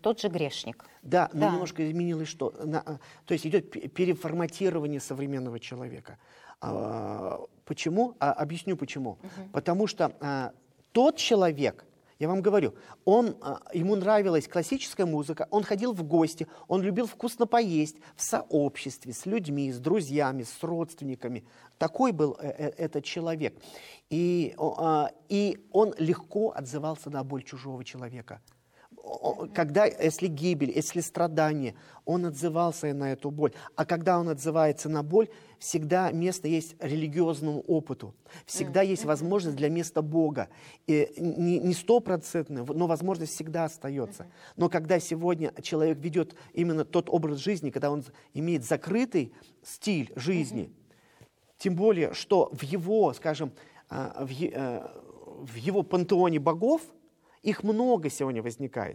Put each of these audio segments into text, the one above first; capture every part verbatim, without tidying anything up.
тот же грешник. Да, но Да. немножко изменилось что? На, то есть идет п- переформатирование современного человека. А, почему? А, объясню почему. Мгм. Потому что а, тот человек, я вам говорю, он, а, ему нравилась классическая музыка, он ходил в гости, он любил вкусно поесть в сообществе, с людьми, с друзьями, с родственниками. Такой был э, э, этот человек. И, о, а, и он легко отзывался на боль чужого человека. О- Когда, если гибель, если страдание, он отзывался на эту боль. А когда он отзывается на боль, всегда место есть религиозному опыту. Всегда есть возможность для места Бога. И не не стопроцентно, но возможность всегда остается. Но когда сегодня человек ведет именно тот образ жизни, когда он имеет закрытый стиль жизни, тем более, что в его, скажем, а, в е- э, в его пантеоне богов, их много сегодня возникает,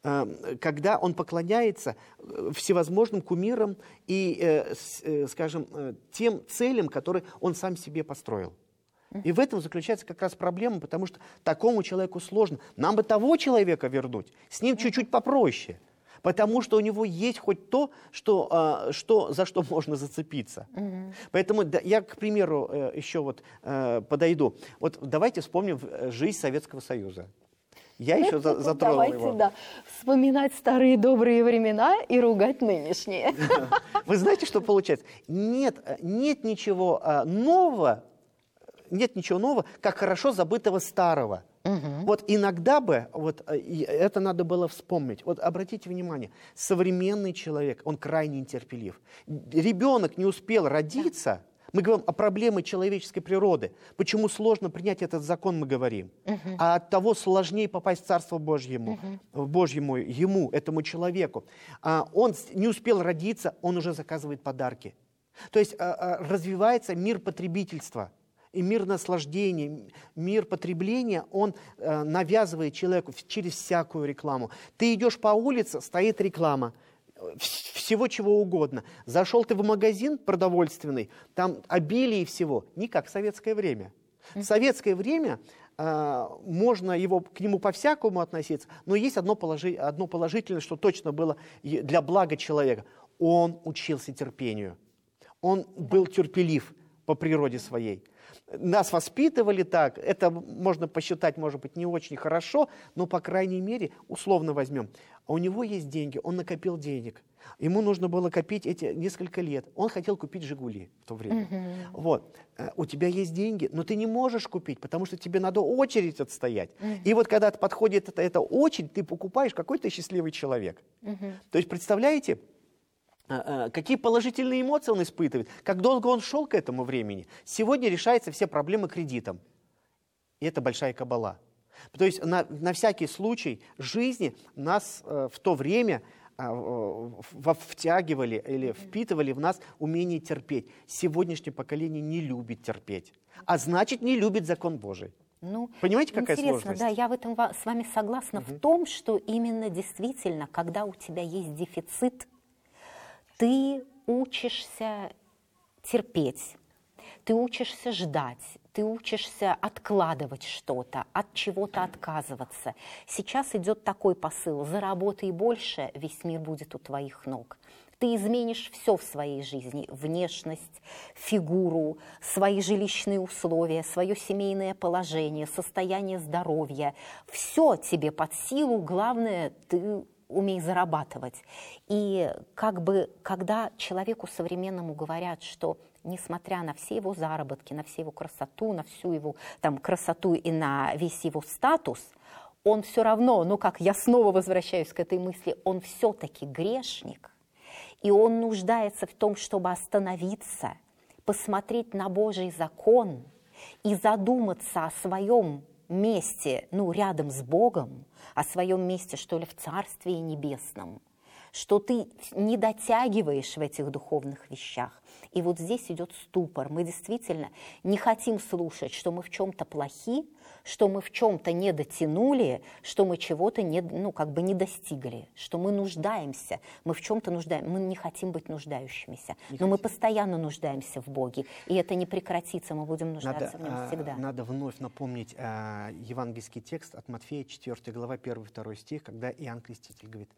э, когда он поклоняется э, всевозможным кумирам и, э, с- э, скажем, э, тем целям, которые он сам себе построил. И в этом заключается как раз проблема, потому что такому человеку сложно. Нам бы того человека вернуть, с ним чуть-чуть попроще, потому что у него есть хоть то, что, а, что, за что можно зацепиться. Поэтому да, я, к примеру, э, еще вот э, подойду. Вот давайте вспомним э, жизнь Советского Союза. Я еще за- затронул Давайте, его. да, вспоминать старые добрые времена и ругать нынешние. Вы знаете, что получается? Нет, э, нет ничего а, нового, нет ничего нового, как хорошо забытого старого. Вот иногда бы, вот э, и это надо было вспомнить. Вот обратите внимание, современный человек, он крайне нетерпелив. Ребенок не успел родиться. Мы говорим о проблеме человеческой природы. Почему сложно принять этот закон, мы говорим. А от того сложнее попасть в Царство Божьему, в Божьему, ему, этому человеку. А он с- не успел родиться, он уже заказывает подарки. То есть а, а, развивается мир потребительства. И мир наслаждения, м- мир потребления, он э, навязывает человеку в- через всякую рекламу. Ты идешь по улице, стоит реклама. э, вс- Всего чего угодно. Зашел ты в магазин продовольственный, там обилие всего, не как в советское время. В советское время э, можно его, к нему по-всякому относиться, но есть одно, положи- одно положительное, что точно было и для блага человека. Он учился терпению. Он был терпелив по природе своей. Нас воспитывали так, это можно посчитать, может быть, не очень хорошо, но, по крайней мере, условно возьмем. А у него есть деньги, он накопил денег. Ему нужно было копить эти несколько лет. Он хотел купить «Жигули» в то время. Вот. Э, У тебя есть деньги, но ты не можешь купить, потому что тебе надо очередь отстоять. И вот когда подходит эта, эта очередь, ты покупаешь, какой ты счастливый человек. То есть, представляете, а, а, какие положительные эмоции он испытывает, как долго он шел к этому времени. Сегодня решаются все проблемы кредитом. И это большая кабала. То есть на, на всякий случай жизни нас э, в то время а, в- во- втягивали или впитывали в нас умение терпеть. Сегодняшнее поколение не любит терпеть, а значит не любит закон Божий. Ну, Понимаете, какая интересно, сложность? да, я в этом ва- с вами согласна в том, что именно действительно, когда у тебя есть дефицит, ты учишься терпеть, ты учишься ждать, ты учишься откладывать что-то, от чего-то отказываться. Сейчас идет такой посыл: заработай больше, весь мир будет у твоих ног. Ты изменишь все в своей жизни: внешность, фигуру, свои жилищные условия, свое семейное положение, состояние здоровья. Все тебе под силу, главное, ты умей зарабатывать. И как бы, когда человеку современному говорят, что несмотря на все его заработки, на всю его красоту, на всю его там, красоту и на весь его статус, он все равно, ну как я снова возвращаюсь к этой мысли, он все-таки грешник, и он нуждается в том, чтобы остановиться, посмотреть на Божий закон и задуматься о своем месте, ну, рядом с Богом, о своем месте, что ли, в Царстве Небесном, что ты не дотягиваешь в этих духовных вещах. И вот здесь идет ступор. Мы действительно не хотим слушать, что мы в чем-то плохи, что мы в чем-то не дотянули, что мы чего-то не, ну, как бы не достигли, что мы нуждаемся, мы в чем-то нуждаемся, мы не хотим быть нуждающимися, Не но мы хотим. постоянно нуждаемся в Боге, и это не прекратится, мы будем нуждаться Надо, в нем а, всегда. надо вновь напомнить а, евангельский текст от Матфея, четвёртая глава, первый-второй стих, когда Иоанн Креститель говорит: